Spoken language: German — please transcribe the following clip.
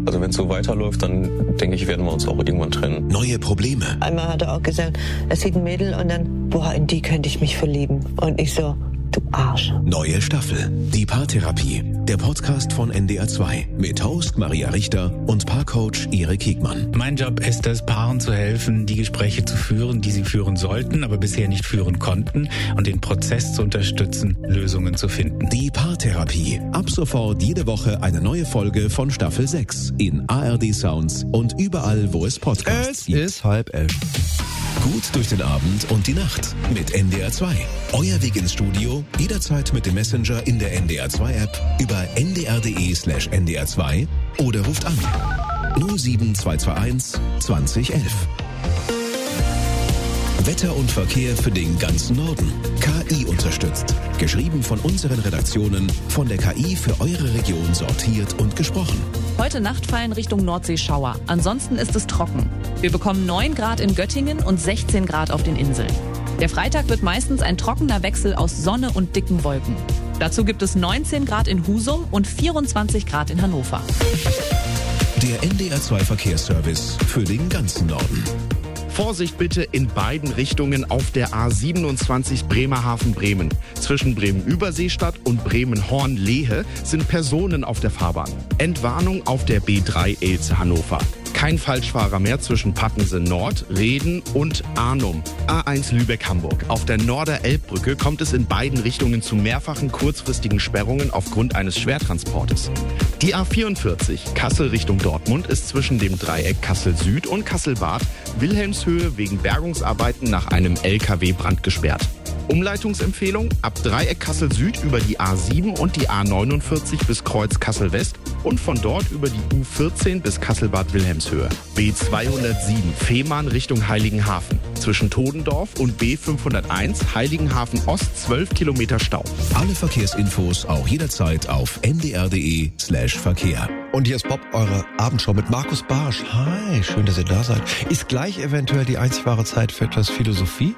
Also wenn es so weiterläuft, dann denke ich, werden wir uns auch irgendwann trennen. Neue Probleme. Einmal hat er auch gesagt, er sieht ein Mädel und dann, boah, in die könnte ich mich verlieben. Und ich so, du Arsch. Neue Staffel. Die Paartherapie. Der Podcast von NDR 2 mit Host Maria Richter und Paarcoach Erik Hegmann. Mein Job ist es, Paaren zu helfen, die Gespräche zu führen, die sie führen sollten, aber bisher nicht führen konnten, und den Prozess zu unterstützen, Lösungen zu finden. Die Paartherapie. Ab sofort jede Woche eine neue Folge von Staffel 6 in ARD Sounds und überall, wo es Podcasts gibt. Es ist 10:30. Gut durch den Abend und die Nacht mit NDR 2. Euer Weg ins Studio, jederzeit mit dem Messenger in der NDR 2 App, über ndr.de/ndr2 oder ruft an 07221 2011. Wetter und Verkehr für den ganzen Norden. KI unterstützt. Geschrieben von unseren Redaktionen, von der KI für eure Region sortiert und gesprochen. Heute Nacht fallen Richtung Nordseeschauer. Ansonsten ist es trocken. Wir bekommen 9 Grad in Göttingen und 16 Grad auf den Inseln. Der Freitag wird meistens ein trockener Wechsel aus Sonne und dicken Wolken. Dazu gibt es 19 Grad in Husum und 24 Grad in Hannover. Der NDR 2 Verkehrsservice für den ganzen Norden. Vorsicht bitte in beiden Richtungen auf der A27 Bremerhaven-Bremen. Zwischen Bremen-Überseestadt und Bremen-Horn-Lehe sind Personen auf der Fahrbahn. Entwarnung auf der B3 Elze-Hannover. Kein Falschfahrer mehr zwischen Pattensen Nord, Reden und Arnum. A1 Lübeck-Hamburg. Auf der Norder-Elbbrücke kommt es in beiden Richtungen zu mehrfachen kurzfristigen Sperrungen aufgrund eines Schwertransportes. Die A44 Kassel Richtung Dortmund ist zwischen dem Dreieck Kassel-Süd und Kassel-Bad Wilhelmshöhe wegen Bergungsarbeiten nach einem LKW-Brand gesperrt. Umleitungsempfehlung: ab Dreieck Kassel-Süd über die A7 und die A49 bis Kreuz Kassel-West und von dort über die U14 bis Kassel-Bad Wilhelmshöhe. B207 Fehmarn Richtung Heiligenhafen. Zwischen Todendorf und B501 Heiligenhafen Ost 12 Kilometer Stau. Alle Verkehrsinfos auch jederzeit auf ndr.de/Verkehr. Und hier ist Bob, eure Abendshow mit Markus Barsch. Hi, schön, dass ihr da seid. Ist gleich eventuell die einzig wahre Zeit für etwas Philosophie?